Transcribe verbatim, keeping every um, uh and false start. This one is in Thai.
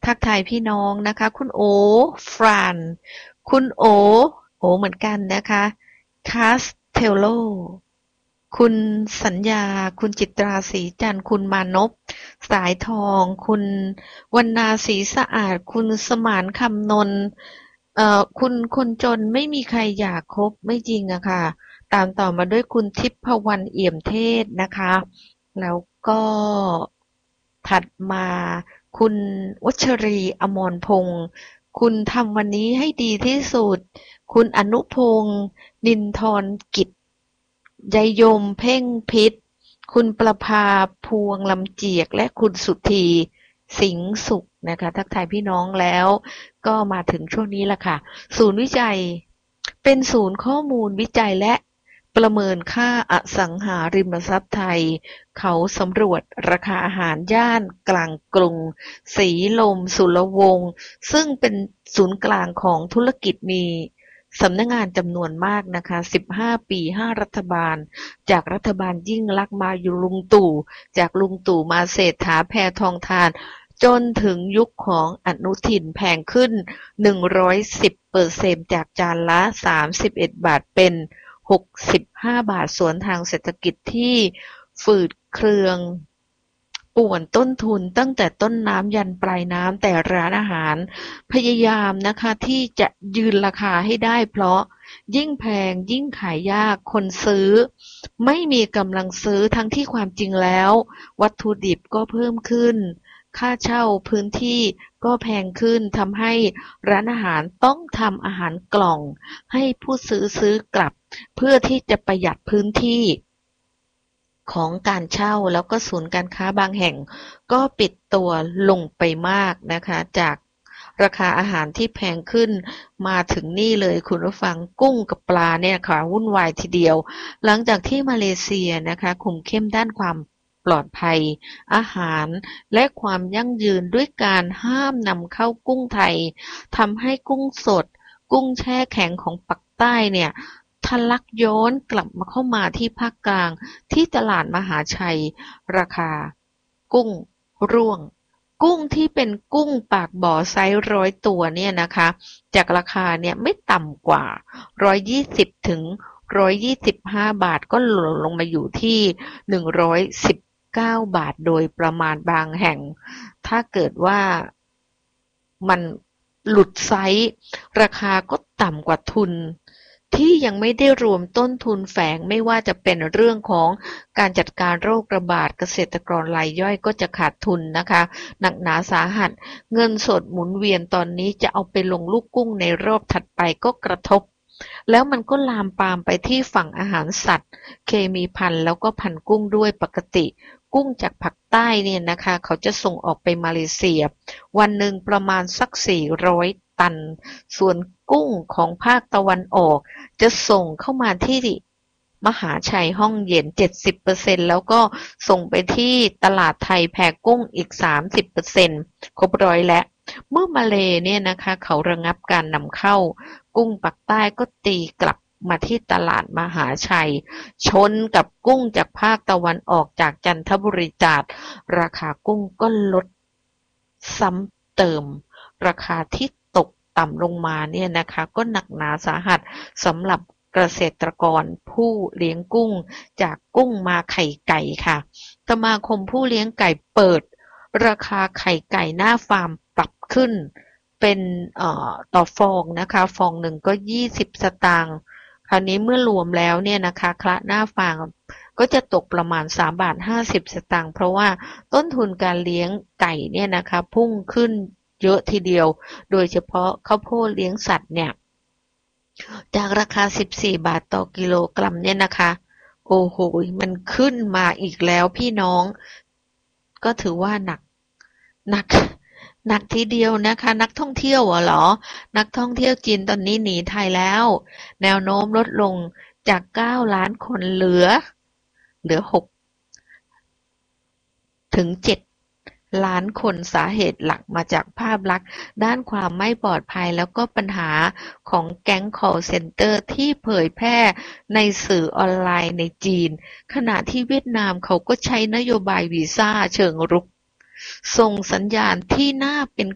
ทักทายพี่น้องนะคะคุณโอฟรานคุณโอโอเหมือนกันนะคะคาสเทโลคุณสัญญาคุณจิตราศรีจันทร์คุณมานพสายทองคุณวรรณาศรีสะอาดคุณสมานคำนนท์เอ่อคุณคนจนไม่มีใครอยากคบไม่จริงอะค่ะตามต่อมาด้วยคุณทิพวรรณเอี่ยมเทศนะคะแล้วก็ถัดมาคุณวัชรีอมรพงศ์คุณทำวันนี้ให้ดีที่สุดคุณอนุพงศ์นินทรกิจยายยมเพ่งพิษคุณประภาพวงลำเจียกและคุณสุธีสิงห์สุขนะคะทักทายพี่น้องแล้วก็มาถึงช่วงนี้ละค่ะศูนย์วิจัยเป็นศูนย์ข้อมูลวิจัยและประเมินค่าอสังหาริมทรัพย์ไทยเขาสำรวจราคาอาหารย่านกลางกรุงศรีลมสุรวงศ์ซึ่งเป็นศูนย์กลางของธุรกิจมีสำนักงานจำนวนมากนะคะสิบห้าปีห้ารัฐบาลจากรัฐบาลยิ่งลักษณ์มาอยู่ลุงตู่จากลุงตู่มาเศรษฐาแพทองธารจนถึงยุคของอนุทินแพงขึ้นหนึ่งร้อยสิบเปอร์เซ็นต์จากจานละสามสิบเอ็ดบาทเป็นหกสิบห้าบาทสวนทางเศรษฐกิจที่ฝืดเคืองป่วนต้นทุนตั้งแต่ต้นน้ำยันปลายน้ำแต่ร้านอาหารพยายามนะคะที่จะยืนราคาให้ได้เพราะยิ่งแพงยิ่งขายยากคนซื้อไม่มีกำลังซื้อทั้งที่ความจริงแล้ววัตถุดิบก็เพิ่มขึ้นค่าเช่าพื้นที่ก็แพงขึ้นทำให้ร้านอาหารต้องทำอาหารกล่องให้ผู้ซื้อซื้อกลับเพื่อที่จะประหยัดพื้นที่ของการเช่าแล้วก็ศูนย์การค้าบางแห่งก็ปิดตัวลงไปมากนะคะจากราคาอาหารที่แพงขึ้นมาถึงนี่เลยคุณผู้ฟังกุ้งกับปลาเนี่ยค่ะวุ่นวายทีเดียวหลังจากที่มาเลเซียนะคะคุมเข้มด้านความปลอดภัยอาหารและความยั่งยืนด้วยการห้ามนำเข้ากุ้งไทยทำให้กุ้งสดกุ้งแช่แข็งของปักใต้เนี่ยทะลักย้อนกลับมาเข้ามาที่ภาคกลางที่ตลาดมหาชัยราคากุ้งร่วงกุ้งที่เป็นกุ้งปากบ่อไซส์ร้อยตัวเนี่ยนะคะจากราคาเนี่ยไม่ต่ำกว่าร้อยยี่สิบถึงร้อยยี่สิบห้าบาทก็หล่นลงมาอยู่ที่หนึ่งร้อยสิบเก้าบาทโดยประมาณบางแห่งถ้าเกิดว่ามันหลุดไซส์ราคาก็ต่ำกว่าทุนที่ยังไม่ได้รวมต้นทุนแฝงไม่ว่าจะเป็นเรื่องของการจัดการโรคระบาดเกษตรกรรายย่อยก็จะขาดทุนนะคะหนักหนาสาหัสเงินสดหมุนเวียนตอนนี้จะเอาไปลงลูกกุ้งในรอบถัดไปก็กระทบแล้วมันก็ลามปามไปที่ฝั่งอาหารสัตว์เคมีพันธุ์แล้วก็พันธุ์กุ้งด้วยปกติกุ้งจากภาคใต้เนี่ยนะคะเขาจะส่งออกไปมาเลเซียวันหนึ่งประมาณสักสี่ร้อยตันส่วนกุ้งของภาคตะวันออกจะส่งเข้ามาที่มหาชัยห้องเย็น เจ็ดสิบเปอร์เซ็นต์ แล้วก็ส่งไปที่ตลาดไทยแพกุ้งอีก สามสิบเปอร์เซ็นต์ ครบร้อยแล้วเมื่อมาเลเนี่ยนะคะเขาระงับการนำเข้ากุ้งปักใต้ก็ตีกลับมาที่ตลาดมหาชัยชนกับกุ้งจากภาคตะวันออกจากจันทบุรีจัดราคากุ้งก็ลดซ้ำเติมราคาที่ตกต่ำลงมาเนี่ยนะคะก็หนักหนาสาหัสสำหรับเกษตรกรผู้เลี้ยงกุ้งจากกุ้งมาไข่ไก่ค่ะสมาคมผู้เลี้ยงไก่เปิดราคาไข่ไก่หน้าฟาร์มปรับขึ้นเป็นเอ่อต่อฟองนะคะฟองหนึ่งก็ยี่สิบสตางค์คราวนี้เมื่อรวมแล้วเนี่ยนะคะคละหน้าฟาร์มก็จะตกประมาณสามบาทห้าสิบสตางค์เพราะว่าต้นทุนการเลี้ยงไก่เนี่ยนะคะพุ่งขึ้นเยอะทีเดียวโดยเฉพาะข้าวโพดเลี้ยงสัตว์เนี่ยจากราคาสิบสี่บาทต่อกิโลกรัมเนี่ยนะคะโอ้โหมันขึ้นมาอีกแล้วพี่น้องก็ถือว่าหนักหนักหนักทีเดียวนะคะนักท่องเที่ยวเหรอนักท่องเที่ยวจีนตอนนี้หนีไทยแล้วแนวโน้มลดลงจากเก้าล้านคนเหลือเหลือหกถึงเจ็ดล้านคนสาเหตุหลักมาจากภาพลักษณ์ด้านความไม่ปลอดภัยแล้วก็ปัญหาของแก๊ง call center ที่เผยแพร่ในสื่อออนไลน์ในจีนขณะที่เวียดนามเขาก็ใช้นโยบายวีซ่าเชิงรุกส่งสัญญาณที่น่าเป็น